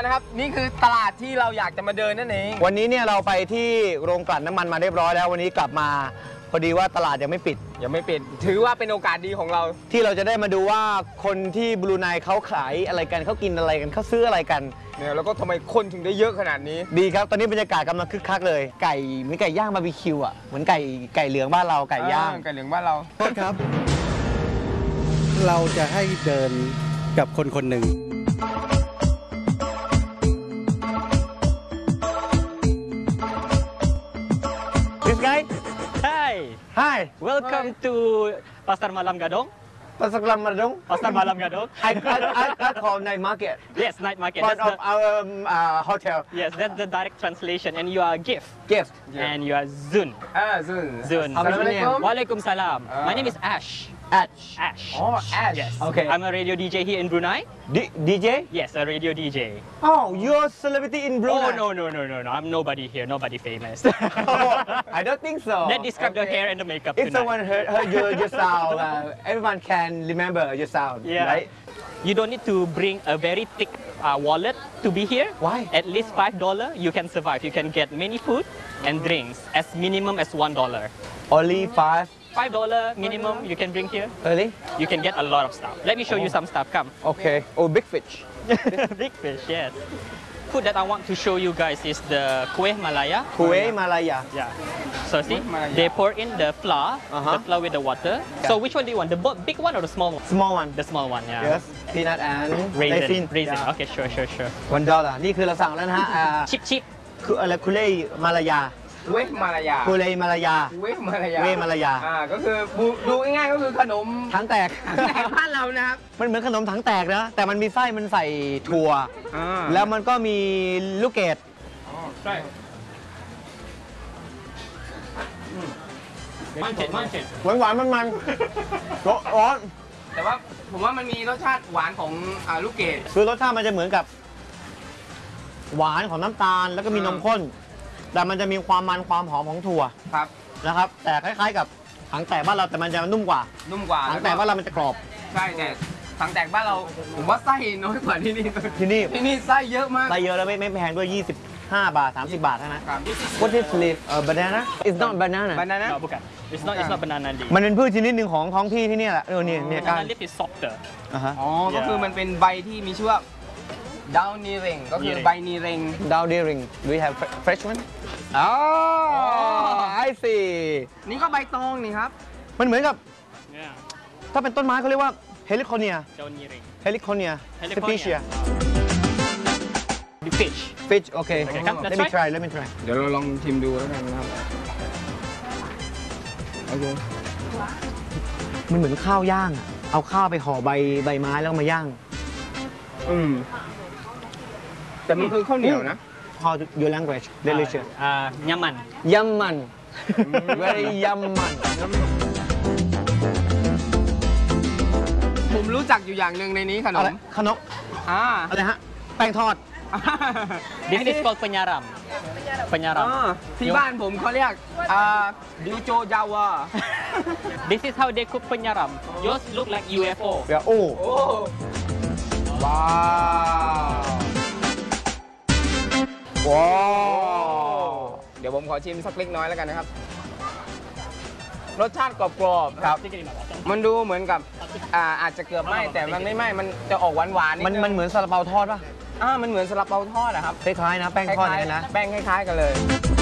นะครับนี่คือตลาดที่เราอยากจะมาเดินนั่นเองวันนี้เนี่ยเราไปที่โรงกลั่นน้ำมันมาเรียบร้อยแล้ววันนี้กลับมาพอดีว่าตลาดยังไม่ปิดถือว่าเป็นโอกาสดีของเราที่เราจะได้มาดูว่าคนที่บรูไนเขาขายอะไรกันเขากินอะไรกันเขาซื้ออะไรกันเนี่ยแล้วก็ทำไมคนถึงได้เยอะขนาดนี้ดีครับตอนนี้บรรยากาศกำลังคึกคักเลยไก่มีไก่ย่างบาร์บีคิวอ่ะเหมือนไก่เหลืองบ้านเราไก่ย่างไก่เหลืองบ้านเราครับเราจะให้เดินกับคนคนหนึ่ง Hi. Welcome to Pasar Malam Gadong. Pasar Malam Gadong. Pasar Malam Gadong. I call night market. Yes, night market. Part of our hotel. Yes, that's the direct translation. And you are Gift. Gift. And you are Zun. Zun. Assalamualaikum. Waalaikumsalam. My name is Ash. Ash. Oh, Ash. Yes. Okay. I'm a radio DJ here in Brunei. DJ? Yes, a radio DJ. Oh, you're a celebrity in Brunei. Oh, no. I'm nobody here. Nobody famous. Oh, I don't think so. Let's describe the hair and the makeup If tonight. someone heard your sound, everyone can remember your sound, right? You don't need to bring a very thick wallet to be here. Why? At least $5, you can survive. You can get many food and drinks as minimum as $1. Only $5 minimum you can bring here. Really? You can get a lot of stuff. Let me show you some stuff. Come. Okay. Oh, big fish. Big fish, yes. Food that I want to show you guys is the kueh Malaya. Kueh Malaya. Yeah. So see, they pour in the flour, the flour with the water. So which one do you want? The big one or the small one? Small one. The small one, yeah. Yes. Peanut and Raisin. Yeah. Okay, sure. $1 นี่คือเราสั่งแล้วนะฮะ Chip. คืออะไรคุเล่มาลายาเวมารายาคุเล่มาลายาเวมารายาเวมาลายาก็คือดูง่ายๆก็คือขนมถังแตกบ้านเรานะครับมันเหมือนขนมถังแตกนะแต่มันมีไส้มันใส่ถั่วแล้วมันก็มีลูกเกดใช่หวานมันร้อนแต่ว่าผมว่ามันมีรสชาติหวานของลูกเกดคือรสชาติมันจะเหมือนกับหวานของน้ำตาลแล้วก็มีนมข้นแต่มันจะมีความมันความหอมของถั่วครับนะครับแต่คล้ายๆกับถังแตกบ้านเราแต่มันจะนุ่มกว่าถังแตกบ้านเรามันจะกรอบใช่แต่ถังแตกบ้านเราผมว่าไส้น้อยกว่าที่นี่ไส้เยอะมากไส้เยอะแล้วไม่แพงด้วย25 บาท30 บาทเท่านั้น What is leaf banana It's not banana No, bukan. It's not banana leaf. มันเป็นพืชชนิดหนึ่งของท้องที่ที่นี่แหละเนี่ยก้าน Banana leaf is softer. ก็คือมันเป็นใบที่มีชื่อว่าดาวนีเริงก็คือใบนีเริงดาวนีเริง Do you have fresh one I see นี่ก็ใบตองนี่ครับมันเหมือนกับถ้าเป็นต้นไม้เขาเรียกว่าเฮลิคอเนียspecies fish okay let me try เดี๋ยวเราลองชิมดูแล้วกันนะครับโอเคมันเหมือนข้าวย่างเอาข้าวไปห่อใบไม้แล้วมาย่างแต่มันคือข้าวเหนียวนะ How your language delicious Nyaman very yaman ผมรู้จักอยู่อย่างหนึ่งในนี้ขนมอะไรฮะแป้งทอด This is called penyaram ที่บ้านผมเขาเรียกดิโจจาวา This is how they cook penyaram Yours look like UFO ว้าวเดี๋ยวผมขอชิมสักเล็กน้อยแล้วกันนะครับรสชาติกรอบๆครับมันดูเหมือนกับอาจจะเกือบไหม้แต่มันไม่ไหม้มันจะออกหวานๆนิดนึงมันเหมือนซาลาเปาทอดป่ะมันเหมือนซาลาเปาทอดอะครับคล้ายๆนะแป้งทอดนะแป้งคล้ายๆกันเลย